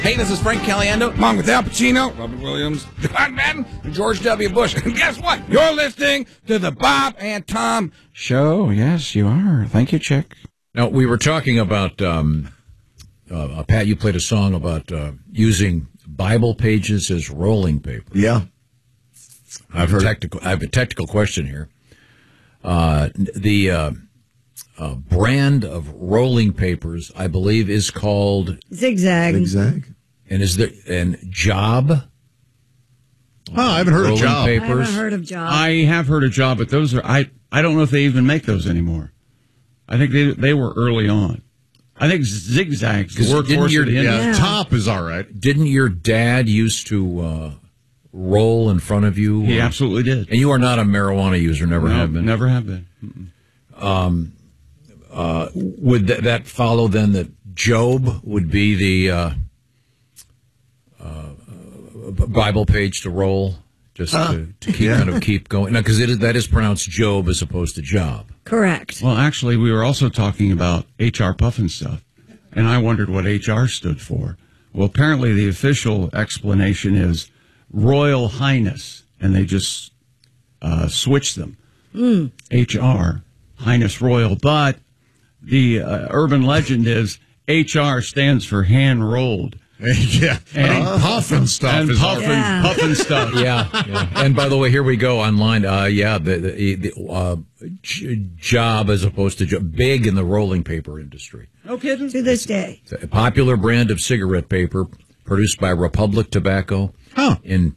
Hey, this is Frank Caliendo, along with Al Pacino, Robert Williams, John Madden, and George W. Bush. And guess what? You're listening to the Bob and Tom Show. Yes, you are. Thank you, Chick. Now, we were talking about, Pat, you played a song about using Bible pages as rolling paper. Yeah. I have a technical question here. The brand of rolling papers, I believe, is called Zigzag. And Job. Oh, I haven't heard of Job. I haven't heard of Job. I have heard of Job, but those are I don't know if they even make those anymore. I think they were early on. I think Zigzag's the workhorse of the industry. Top is all right. Didn't your dad used to roll in front of you? He absolutely did. And you are not a marijuana user, never have been? Never have been. Would that follow then that Job would be the Bible page to roll, just to keep going? No, because that is pronounced Job as opposed to Job. Correct. Well, actually, we were also talking about H.R. Pufnstuf, and I wondered what H.R. stood for. Well, apparently the official explanation is Royal Highness, and they just switched them. H.R., Highness Royal, but the urban legend is H.R. stands for hand-rolled. Yeah. And Pufnstuf and is Pufnstuf. Yeah. And by the way, here we go online. The Job as opposed to Job, big in the rolling paper industry. No kidding. To this day. It's a popular brand of cigarette paper produced by Republic Tobacco in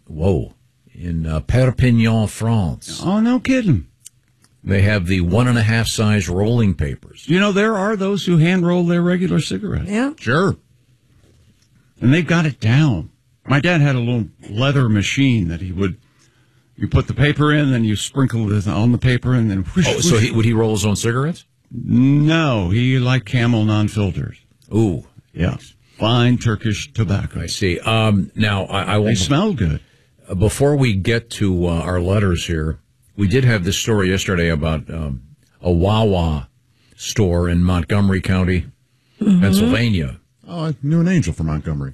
Perpignan, France. Oh, no kidding. They have the 1.5 size rolling papers. You know, there are those who hand roll their regular cigarettes. Yeah. Sure. And they've got it down. My dad had a little leather machine that you put the paper in, then you sprinkle it on the paper, and then whoosh, whoosh. So would he roll his own cigarettes? No, he liked Camel non-filters. Ooh. Yeah. Fine Turkish tobacco. I see. Now, I will... They smell good. Before we get to our letters here, we did have this story yesterday about a Wawa store in Montgomery County, Pennsylvania. Oh, I knew an angel from Montgomery.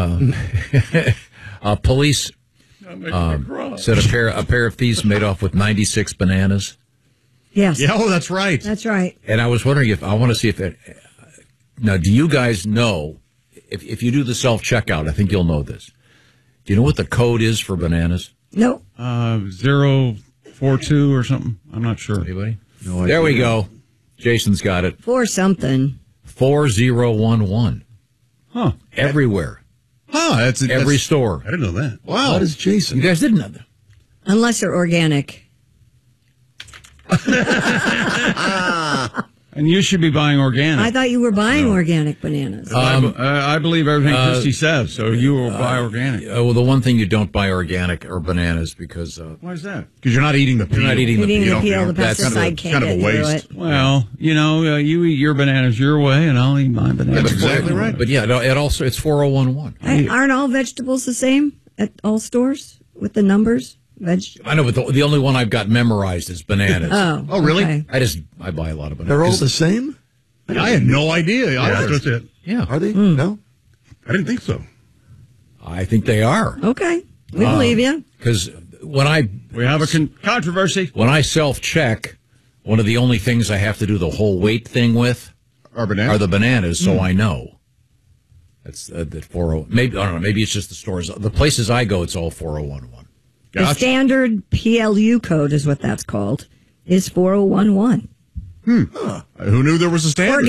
Police said a pair of thieves made off with 96 bananas. Yes. Yeah, that's right. That's right. And I was wondering now, do you guys know, if you do the self-checkout, I think you'll know this. Do you know what the code is for bananas? Nope. 042 or something. I'm not sure. Anybody? No idea. There we go. Jason's got it. For something. 4011. Huh. Everywhere. That's Every store. I didn't know that. Wow. What is Jason? You guys didn't know that. Unless they're organic. And you should be buying organic. I thought you were buying organic bananas. I believe everything Christy says, so you will buy organic. Well, the one thing you don't buy organic are bananas because Why is that? Because you're not eating the peel. you're not eating the Eating peel. the peel, the That's pesticide can't kind of a get through waste. it. Well, you eat your bananas your way, and I'll eat my bananas. That's exactly right. But yeah, it also it's 4011. Aren't all vegetables the same at all stores with the numbers? I know, but the only one I've got memorized is bananas. Oh, really? Okay. I buy a lot of bananas. They're all the same? I had no idea. That's it. Yeah, Are they? No? I didn't think so. I think they are. Okay. We believe you. Because when We have a controversy. when I self-check, one of the only things I have to do the whole weight thing with Are bananas? are the bananas, so I know. That's that 40. Maybe I don't know. Maybe it's just the stores. The places I go, it's all 4011. The standard PLU code is what that's called, is 4011. Who knew there was a standard?